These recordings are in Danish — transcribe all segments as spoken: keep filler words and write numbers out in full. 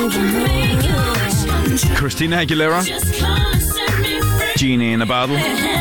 Christina Aguilera. Genie in a bottle.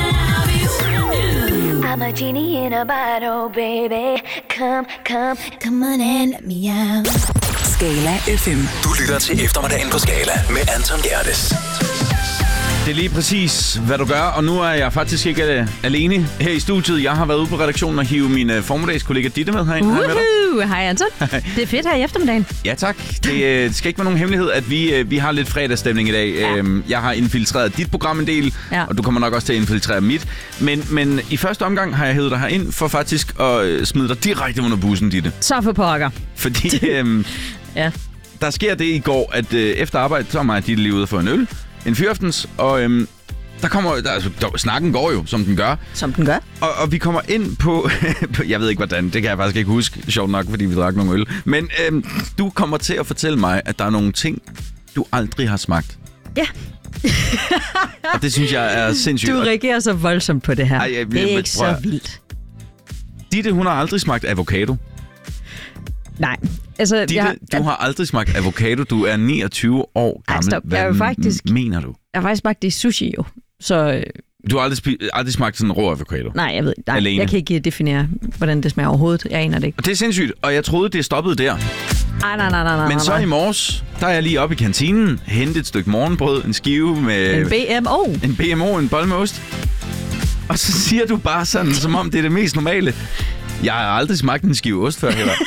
I'm a genie in a bottle, baby. Come, come, come on and let me out. Skala F M. Du lytter til eftermiddagen på Skala med Anton Gerdes. Det er lige præcis, hvad du gør, og nu er jeg faktisk ikke alene her i studiet. Jeg har været ude på redaktionen og hive min uh, formiddagskollega Ditte med herind. Uhuh. Hej Anton. Det er fedt her i eftermiddagen. Ja tak. Det, uh, det skal ikke være nogen hemmelighed, at vi, uh, vi har lidt fredagsstemning i dag. Ja. Uh, jeg har infiltreret dit program en del, ja. Og du kommer nok også til at infiltrere mit. Men, men i første omgang har jeg hævet dig herind for faktisk at uh, smide dig direkte under bussen, Ditte. Så for pokker. Fordi um, ja. Der sker det i går, at uh, efter arbejde, så er mig og Ditte lige ude for en øl. En fyraftens, og øhm, der kommer, der, altså, der, snakken går jo, som den gør. Som den gør. Og, og vi kommer ind på, jeg ved ikke hvordan, det kan jeg faktisk ikke huske, sjovt nok, fordi vi drak nogle øl. Men øhm, du kommer til at fortælle mig, at der er nogle ting, du aldrig har smagt. Ja. Og det synes jeg er sindssygt. Du reagerer så voldsomt på det her. Ej, jeg, det er jeg, ikke så vildt. Ditte, hun har aldrig smagt avocado. Nej. Altså, Ditte, jeg, du har aldrig smagt avocado. Du er niogtyve år gammel. Stop. Jeg er faktisk, mener du? Jeg har faktisk smagt det i sushi jo. Så, du har aldrig, spi- aldrig smagt sådan en rå avocado? Nej, jeg ved nej, jeg kan ikke definere, hvordan det smager overhovedet. Jeg aner det ikke. Og det er sindssygt, og jeg troede, det stoppede der. Ej, nej, nej, nej, nej. Men så nej. i morges, der er jeg lige oppe i kantinen, hentet et stykke morgenbrød, en skive med... En B M O. En B M O, en bolle med ost. Og så siger du bare sådan, som om det er det mest normale. Jeg har aldrig smagt en skive ost før heller.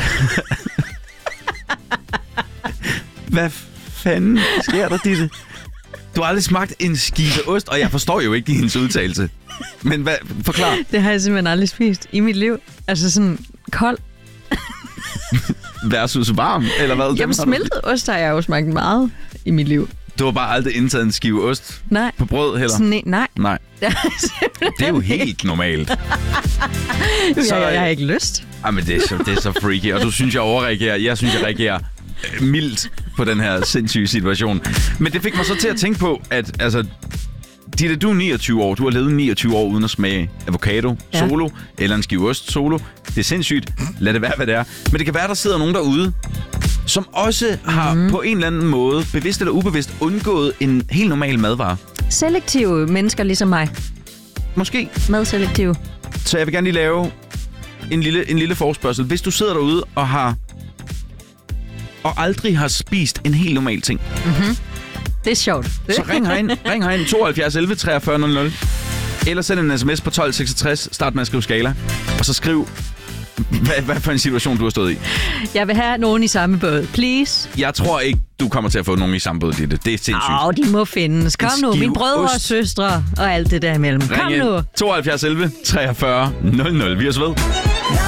Hvad fanden sker der, Ditte? Du har aldrig smagt en skive ost, og jeg forstår jo ikke hendes udtalelse. Men hvad, forklar. Det har jeg simpelthen aldrig spist i mit liv. Altså sådan kold. Versus varm, eller hvad? Jamen smeltet ost har jeg jo smagt meget i mit liv. Du har bare aldrig indtaget en skive ost? Nej. På brød heller? Sådan, nej. Nej. Det er jo helt normalt. Så, jeg, jeg har ikke lyst. Jamen, det er, så, det er så freaky, og du synes, jeg overreagerer. Jeg synes, jeg reagerer mildt på den her sindssyge situation. Men det fik mig så til at tænke på, at altså, Ditte, du er niogtyve år. Du har levet niogtyve år uden at smage avocado solo, ja. Eller en skive ost solo. Det er sindssygt. Lad det være, hvad det er. Men det kan være, der sidder nogen derude, som også har mm. på en eller anden måde, bevidst eller ubevidst, undgået en helt normal madvare. Selektive mennesker ligesom mig. Måske. Madselektive. Så jeg vil gerne lige lave en lille, en lille forespørgsel. Hvis du sidder derude og har og aldrig har spist en helt normal ting. Mm-hmm. Det er sjovt. Så ring herind. Ring herind tooghalvfjerds elleve treogfyrre nul nul. Eller send en sms på tolv seksogtres. Start med at skrive Skala. Og så skriv, hvad, hvad for en situation du har stået i. Jeg vil have nogen i samme båd. Please. Jeg tror ikke, du kommer til at få nogen i samme båd, Ditte. Det er sindssygt. Åh, de må findes. Kom nu, mine brødre og søstre og alt det der imellem. Kom nu. tooghalvfjerds elleve treogfyrre nul nul. Vi er så ved.